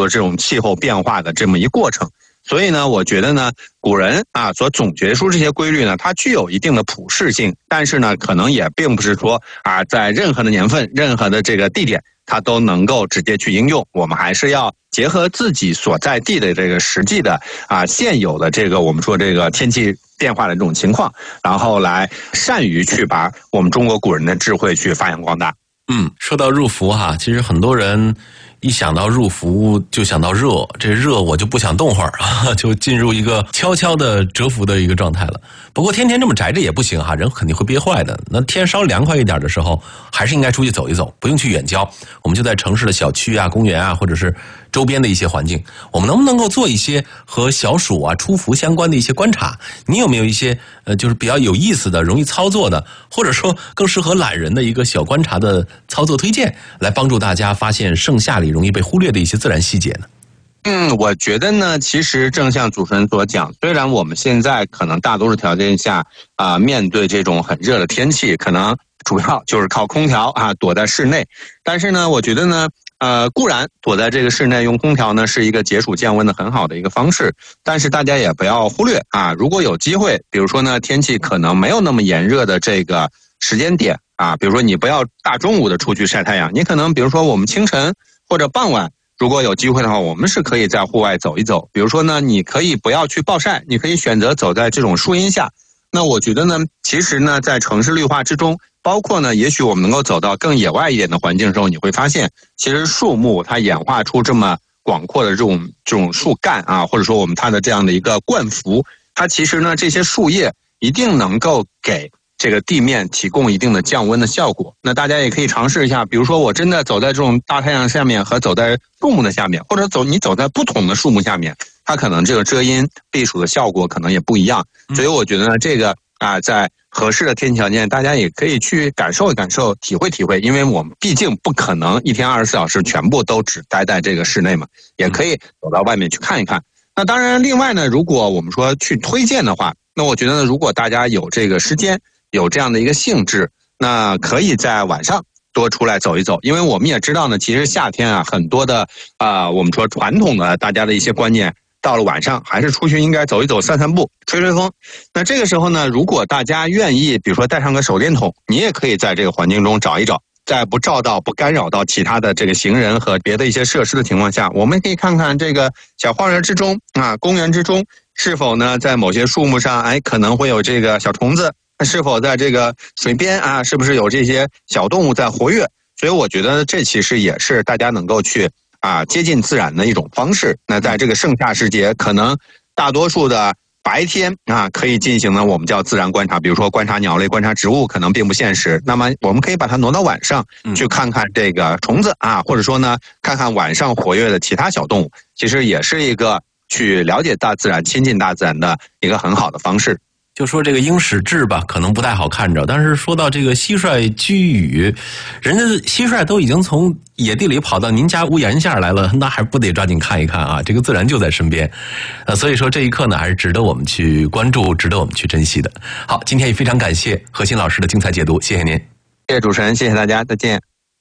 受这种气候变化的这么一过程。所以呢，我觉得呢，古人所总结出这些规律呢，它具有一定的普适性，但是呢，可能也并不是说在任何的年份、任何的这个地点，它都能够直接去应用。我们还是要结合自己所在地的这个实际的现有的这个我们说这个天气变化的这种情况，然后来善于去把我们中国古人的智慧去发扬光大。 说到入伏其实很多人一想到入伏就想到热，这热我就不想动会儿就进入一个悄悄的蛰伏的一个状态了。不过天天这么宅着也不行人肯定会憋坏的。那天稍凉快一点的时候，还是应该出去走一走，不用去远郊，我们就在城市的小区公园或者是周边的一些环境，我们能不能够做一些和小暑出伏相关的一些观察？你有没有一些就是比较有意思的、容易操作的，或者说更适合懒人的一个小观察的操作推荐，来帮助大家发现盛夏里容易被忽略的一些自然细节呢？ 我觉得呢，其实正像主持人所讲，虽然我们现在可能大多数条件下面对这种很热的天气，可能主要就是靠空调躲在室内，但是呢，我觉得呢，固然躲在这个室内用空调呢是一个解暑降温的很好的一个方式，但是大家也不要忽略如果有机会，比如说呢天气可能没有那么炎热的这个时间点比如说你不要大中午的出去晒太阳，你可能比如说我们清晨或者傍晚，如果有机会的话，我们是可以在户外走一走。比如说呢，你可以不要去暴晒，你可以选择走在这种树荫下。那我觉得呢，其实呢，在城市绿化之中，包括呢，也许我们能够走到更野外一点的环境的时候，你会发现，其实树木它演化出这么广阔的这种树干或者说我们它的这样的一个冠幅，它其实呢，这些树叶一定能够给这个地面提供一定的降温的效果。那大家也可以尝试一下，比如说我真的走在这种大太阳下面和走在树木的下面，或者你走在不同的树木下面，它可能这个遮阴避暑的效果可能也不一样。所以我觉得呢，这个在合适的天气条件，大家也可以去感受一感受、体会体会，因为我们毕竟不可能一天24小时全部都只待在这个室内嘛，也可以走到外面去看一看。那当然，另外呢，如果我们说去推荐的话，那我觉得呢，如果大家有这个时间，有这样的一个兴致，那可以在晚上多出来走一走，因为我们也知道呢，其实夏天很多的我们说传统的大家的一些观念，到了晚上还是出去应该走一走、散散步、吹吹风。那这个时候呢，如果大家愿意，比如说带上个手电筒，你也可以在这个环境中找一找，在不照到、不干扰到其他的这个行人和别的一些设施的情况下，我们可以看看这个小花园之中公园之中，是否呢在某些树木上可能会有这个小虫子，是否在这个水边是不是有这些小动物在活跃。所以我觉得这其实也是大家能够去接近自然的一种方式。那在这个盛夏时节，可能大多数的白天可以进行呢我们叫自然观察，比如说观察鸟类、观察植物可能并不现实，那么我们可以把它挪到晚上去看看这个虫子或者说呢看看晚上活跃的其他小动物，其实也是一个去了解大自然、亲近大自然的一个很好的方式。 就说这个鹰矢志吧，可能不太好看着，但是说到这个蟋蟀居羽，人家蟋蟀都已经从野地里跑到您家屋檐下来了，那还不得抓紧看一看这个自然就在身边。所以说这一刻呢，还是值得我们去关注，值得我们去珍惜的。好，今天也非常感谢何鑫老师的精彩解读，谢谢您。 谢谢主持人，谢谢大家，再见。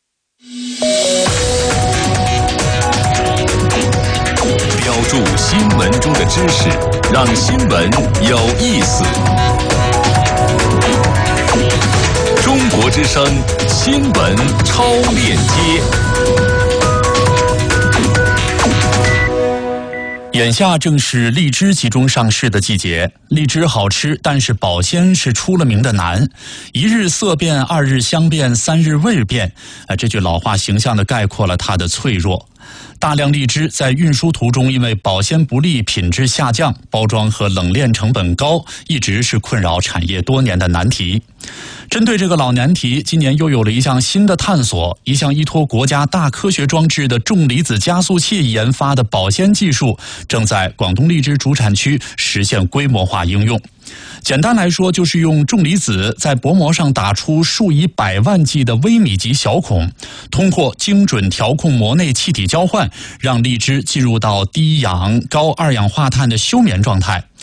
标注新闻中的知识，让新闻有意思。中国之声新闻超链接。 眼下正是荔枝集中上市的季节，荔枝好吃，但是保鲜是出了名的难。一日色变，二日香变，三日味变，这句老话形象地概括了它的脆弱。大量荔枝在运输途中因为保鲜不利、品质下降、包装和冷链成本高，一直是困扰产业多年的难题。针对这个老难题，今年又有了一项新的探索，一项依托国家大科学装置的重离子加速器研发的保鲜技术，正在广东荔枝主产区实现规模化应用。简单来说，就是用重离子在薄膜上打出数以百万计的微米级小孔，通过精准调控膜内气体交换，让荔枝进入到低氧高二氧化碳的休眠状态。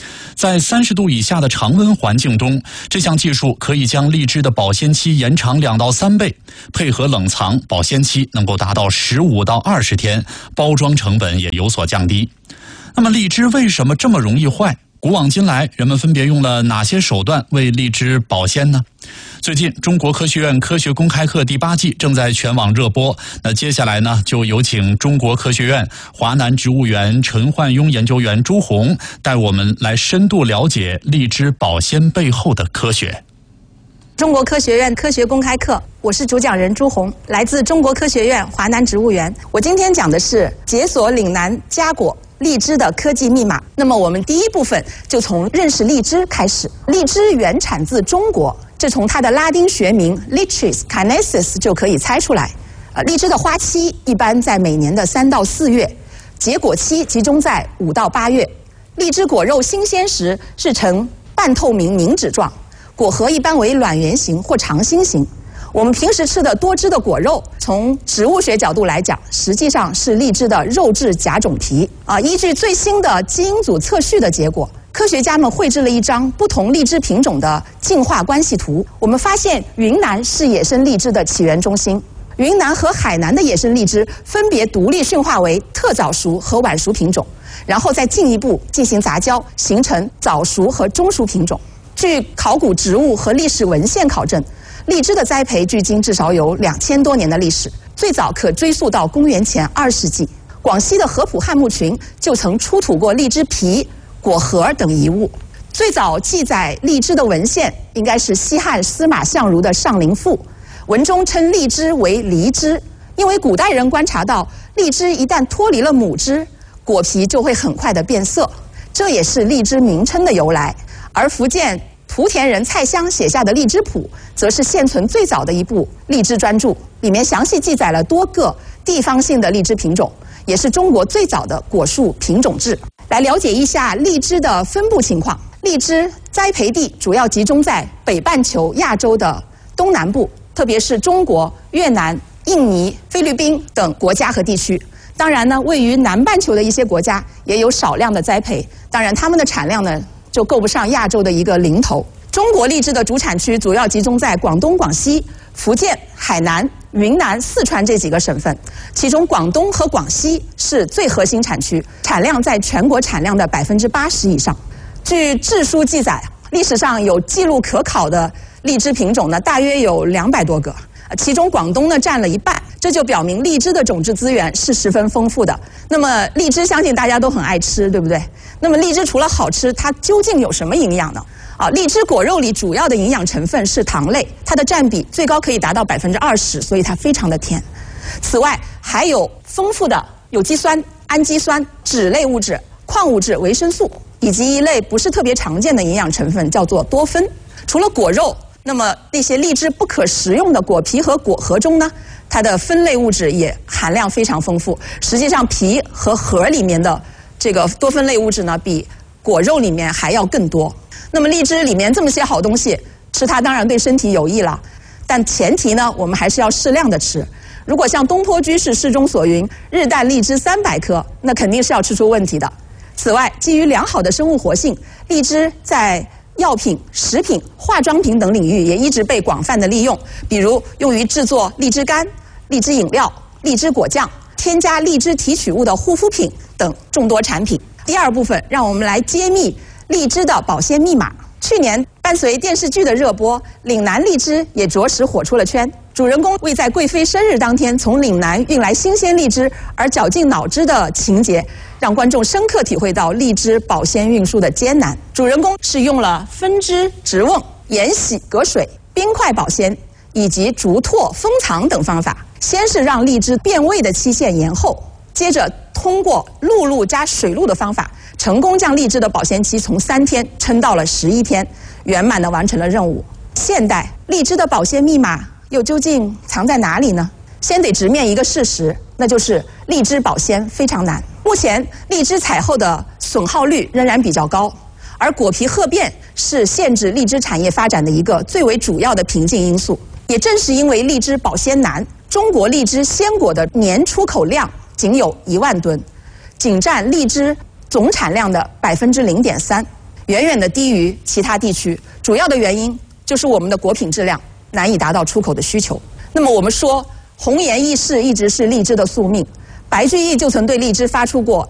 在30度以下的常温环境中，这项技术可以将荔枝的保鲜期延长2到3倍，配合冷藏，保鲜期能够达到15到20天，包装成本也有所降低。那么荔枝为什么这么容易坏？古往今来，人们分别用了哪些手段为荔枝保鲜呢？最近，中国科学院科学公开课第8季正在全网热播。那接下来呢，就有请中国科学院华南植物园陈焕庸研究员朱红带我们来深度了解荔枝保鲜背后的科学。 中国科学院科学公开课，我是主讲人朱红，来自中国科学院华南植物园。我今天讲的是解锁岭南佳果荔枝的科技密码。那么我们第一部分就从认识荔枝开始。荔枝原产自中国，这从它的拉丁学名 Lychis canesis 就可以猜出来。荔枝的花期一般在每年的3到4月，结果期集中在5到8月。荔枝果肉新鲜时是呈半透明凝脂状，果核一般为卵圆形或长心形。我们平时吃的多汁的果肉，从植物学角度来讲，实际上是荔枝的肉质假种皮。依据最新的基因组测序的结果，科学家们绘制了一张不同荔枝品种的进化关系图。我们发现云南是野生荔枝的起源中心，云南和海南的野生荔枝分别独立驯化为特早熟和晚熟品种，然后再进一步进行杂交，形成早熟和中熟品种。据考古植物和历史文献考证，荔枝的栽培距今至少有2000多年的历史，最早可追溯到公元前2世纪。广西的合浦汉墓群就曾出土过荔枝皮、果核等遗物。最早记载荔枝的文献应该是西汉司马相如的《上林赋》，文中称荔枝为梨枝，因为古代人观察到荔枝一旦脱离了母枝，果皮就会很快的变色，这也是荔枝名称的由来。而福建莆田人蔡襄写下的《荔枝谱》则是现存最早的一部荔枝专著，里面详细记载了多个地方性的荔枝品种，也是中国最早的果树品种志。来了解一下荔枝的分布情况。荔枝栽培地主要集中在北半球亚洲的东南部，特别是中国、越南、印尼、菲律宾等国家和地区。当然呢，位于南半球的一些国家也有少量的栽培，当然它们的产量呢就够不上亚洲的一个零头。中国荔枝的主产区主要集中在广东、广西、福建、海南、云南、四川这几个省份，其中广东和广西是最核心产区，产量在全国产量的80%以上。据志书记载，历史上有记录可考的荔枝品种呢，大约有200多个，其中广东呢占了一半，这就表明荔枝的种质资源是十分丰富的。那么荔枝相信大家都很爱吃，对不对？那么荔枝除了好吃，它究竟有什么营养呢？荔枝果肉里主要的营养成分是糖类，它的占比最高可以达到20%，所以它非常的甜。此外，还有丰富的有机酸、氨基酸、脂类物质、矿物质、维生素，以及一类不是特别常见的营养成分，叫做多酚。除了果肉，那么那些荔枝不可食用的果皮和果核中呢，它的酚类物质也含量非常丰富。实际上，皮和核里面的这个多酚类物质呢，比果肉里面还要更多。那么荔枝里面这么些好东西，吃它当然对身体有益了，但前提呢，我们还是要适量的吃。如果像东坡居士诗中所云，日啖荔枝300颗，那肯定是要吃出问题的。此外，基于良好的生物活性，荔枝在药品、食品、化妆品等领域也一直被广泛的利用，比如用于制作荔枝干、荔枝饮料、荔枝果酱、添加荔枝提取物的护肤品等众多产品。第二部分，让我们来揭秘荔枝的保鲜密码。去年伴随电视剧的热播，岭南荔枝也着实火出了圈。主人公为在贵妃生日当天从岭南运来新鲜荔枝而绞尽脑汁的情节，让观众深刻体会到荔枝保鲜运输的艰难。主人公是用了分枝、直瓮、盐洗、隔水、冰块保鲜以及竹拓、封藏等方法，先是让荔枝变味的期限延后，接着通过露露加水露的方法，成功将荔枝的保鲜期从3天撑到了11天，圆满地完成了任务。现代荔枝的保鲜密码又究竟藏在哪里呢？先得直面一个事实，那就是荔枝保鲜非常难。目前荔枝采后的损耗率仍然比较高，而果皮褐变是限制荔枝产业发展的一个最为主要的瓶颈因素。也正是因为荔枝保鲜难，中国荔枝鲜果的年出口量仅有1万吨，仅占荔枝总产量的0.3%。 远远的低于其他地区。主要的原因就是我们的果品质量难以达到出口的需求。那么我们说红颜易逝一直是荔枝的宿命，白居易就曾对荔枝发出过